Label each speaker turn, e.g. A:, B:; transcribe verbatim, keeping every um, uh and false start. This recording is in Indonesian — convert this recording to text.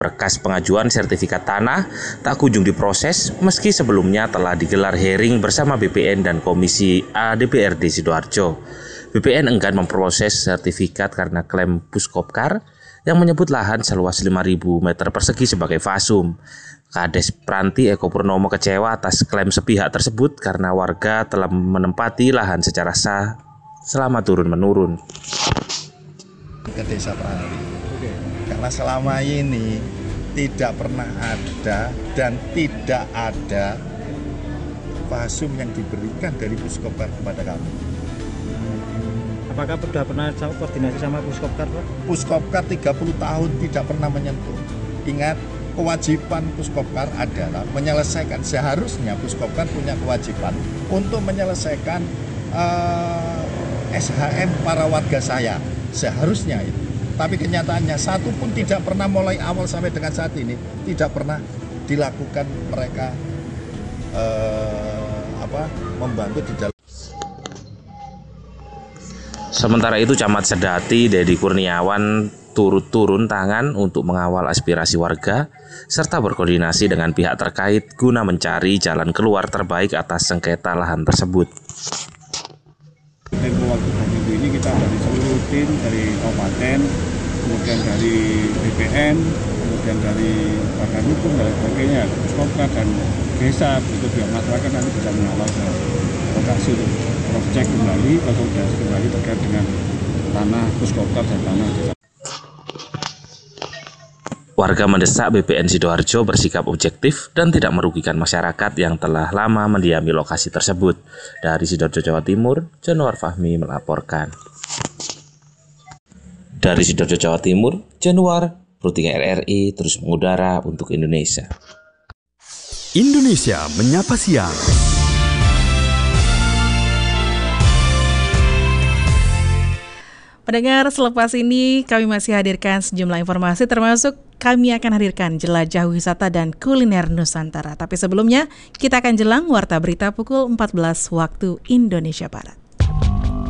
A: Berkas pengajuan sertifikat tanah tak kunjung diproses meski sebelumnya telah digelar hearing bersama B P N dan Komisi A D P R D Sidoarjo. B P N enggan memproses sertifikat karena klaim Puskopkar yang menyebut lahan seluas lima ribu meter persegi sebagai fasum. Kades Pranti Eko Purnomo kecewa atas klaim sepihak tersebut karena warga telah menempati lahan secara sah selama turun-menurun.
B: Ke Desa Pranti. Karena selama ini tidak pernah ada dan tidak ada fasum yang diberikan dari Puskopkar kepada kami.
C: Apakah sudah pernah koordinasi sama Puskopkar, Pak?
B: Puskopkar tiga puluh tahun tidak pernah menyentuh. Ingat, kewajiban Puskopkar adalah menyelesaikan, seharusnya Puskopkar punya kewajiban untuk menyelesaikan uh, S H M para warga saya. Seharusnya itu. Tapi kenyataannya satu pun tidak pernah mulai awal sampai dengan saat ini tidak pernah dilakukan mereka eh, apa membantu di dalam.
A: Sementara itu Camat Sedati Dedi Kurniawan turut turun tangan untuk mengawal aspirasi warga serta berkoordinasi dengan pihak terkait guna mencari jalan keluar terbaik atas sengketa lahan tersebut.
D: Tempo waktu dua minggu ini kita dari seluruh tim dari kabupaten, kemudian dari B P N, kemudian dari badan hukum dan sebagainya, Puskopkar dan desa, itu biar masyarakat nanti bisa mengawal ke lokasi untuk cross check kembali, konsolidasi kembali terkait dengan tanah Puskopkar dan tanah desa.
A: Warga mendesak B P N Sidoarjo bersikap objektif dan tidak merugikan masyarakat yang telah lama mendiami lokasi tersebut. Dari Sidoarjo, Jawa Timur, Januar Fahmi melaporkan. Dari Sidoarjo, Jawa Timur, Januar, Rutingen R R I terus mengudara untuk Indonesia.
E: Indonesia Menyapa Siang.
F: Pendengar, selepas ini kami masih hadirkan sejumlah informasi termasuk kami akan hadirkan jelajah wisata dan kuliner Nusantara. Tapi sebelumnya kita akan jelang warta berita pukul empat belas waktu Indonesia Barat.